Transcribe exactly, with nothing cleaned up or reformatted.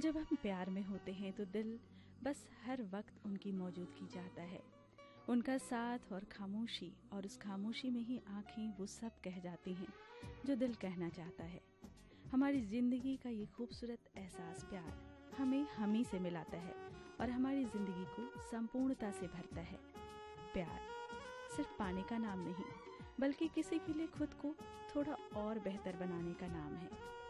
जब हम प्यार में होते हैं तो दिल बस हर वक्त उनकी मौजूदगी चाहता है, उनका साथ और खामोशी, और उस खामोशी में ही आंखें वो सब कह जाती हैं जो दिल कहना चाहता है। हमारी जिंदगी का ये खूबसूरत एहसास प्यार हमें हम ही से मिलाता है और हमारी जिंदगी को संपूर्णता से भरता है। प्यार सिर्फ पाने का नाम नहीं, बल्कि किसी के लिए खुद को थोड़ा और बेहतर बनाने का नाम है।